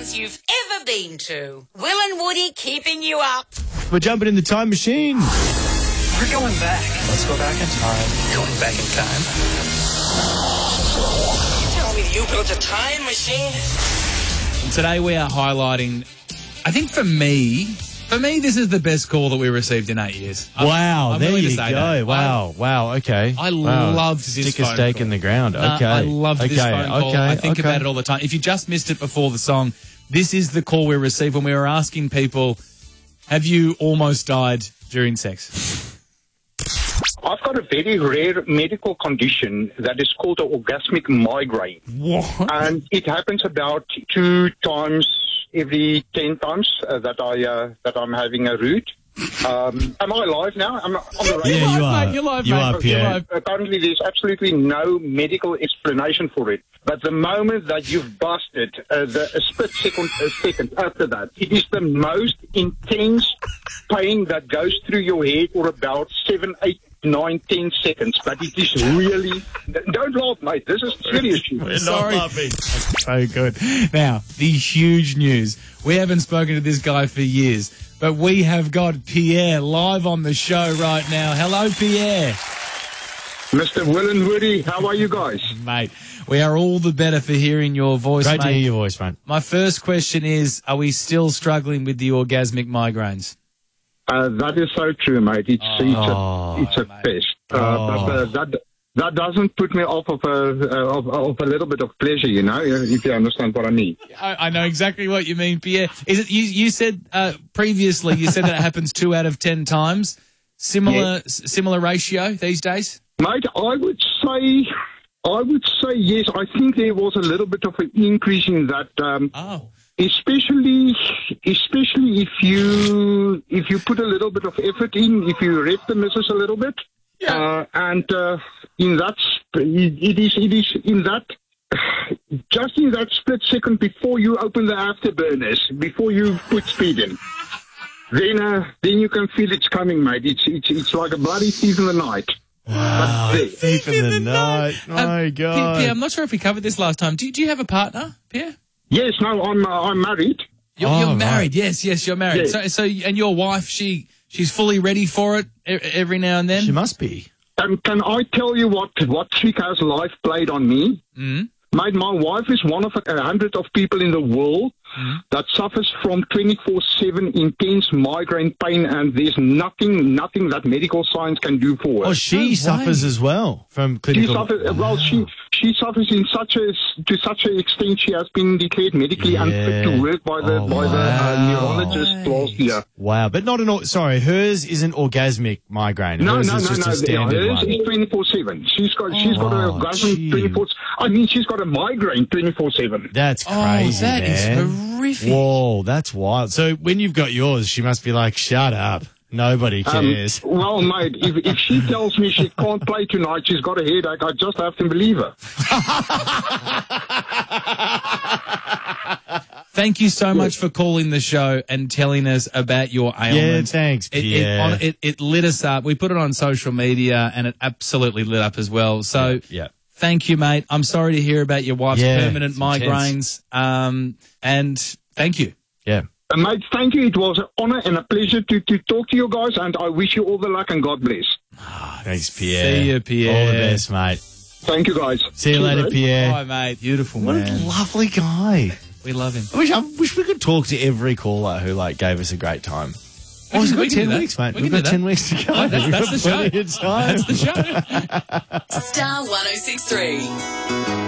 ones you've ever been to. Will and Woody keeping you up. We're jumping in the time machine. We're going back. Let's go back in time. Going back in time. You tell me you built a time machine? Today we are highlighting, I think for me, this is the best call that we received in 8 years. Wow, there you go. Wow, okay. I loved this Stick phone a stake call. in the ground. Okay. I love this phone call. Okay, I think about it all the time. If you just missed it before the song, this is the call we received when we were asking people, have you almost died during sex? I've got a very rare medical condition that is called an orgasmic migraine. What? And it happens about 2 times every 10 times that I'm having a root. Am I alive now? I'm on the radio. Yeah, you are. You're live, You mate. are, Pierre. You're live. Apparently, there's absolutely no medical explanation for it. But the moment that you've busted, a split second after that, it is the most intense pain that goes through your head for about 7, 8, 9, 10 seconds. But it is really... Don't laugh, mate. This is serious shit. We're Sorry. not laughing. So good. Now, the huge news. We haven't spoken to this guy for years, but we have got Pierre live on the show right now. Hello, Pierre. Mr. Will and Woody, how are you guys? Mate, we are all the better for hearing your voice, Great to mate. hear your voice, mate. My first question is, are we still struggling with the orgasmic migraines? That is so true, mate. It's a pest. But that doesn't put me off of a little bit of pleasure, you know, if you understand what I mean. I know exactly what you mean, Pierre. Is it you said previously, you said that it happens 2 out of 10 times. Similar ratio these days? Mate, I would say yes. I think there was a little bit of an increase in that. Especially if you put a little bit of effort in, if you rep the missus a little bit. Yeah. In that, it is in that, just in that split second before you open the afterburners, before you put speed in, then you can feel it's coming, mate. It's like a bloody thief in the night. Wow, thief in the night. My God. Pierre, I'm not sure if we covered this last time. Do you have a partner, Pierre? Yes, no, I'm married. You're married. Right. Yes, you're married. Yes. So, and your wife, she's fully ready for it every now and then? She must be. Can I tell you what trick has life played on me? Mm-hmm. Mate, my wife is one of 100 of people in the world that suffers from 24/7 intense migraine pain, and there's nothing that medical science can do for her. Oh, she suffers as well from clinical... She suffers to such an extent she has been declared medically unfit to work by the neurologist last year. Wow, but not hers isn't orgasmic migraine. Hers is just a standard one. Hers is 24/7. She's got an orgasm 24. I mean, she's got a migraine 24/7. That's crazy, that man. is horrific. Whoa, that's wild. So when you've got yours, she must be like, shut up. Nobody cares. Well, mate, if she tells me she can't play tonight, she's got a headache, I just have to believe her. Thank you so much for calling the show and telling us about your ailment. Yeah, thanks, Pierre. It lit us up. We put it on social media and it absolutely lit up as well. So thank you, mate. I'm sorry to hear about your wife's permanent migraines. And thank you. Yeah. Mate, thank you. It was an honor and a pleasure to talk to you guys, and I wish you all the luck and God bless. Thanks, Pierre. See you, Pierre. All the best, mate. Thank you, guys. See you later, Pierre. Bye, mate. Beautiful, What man. a lovely guy. We love him. I wish we could talk to every caller who gave us a great time. We We've got can do 10 that. weeks, mate. We We've can got do 10 weeks to go. Oh, that's We've got the show. plenty of time. That's the show. Star 106.3.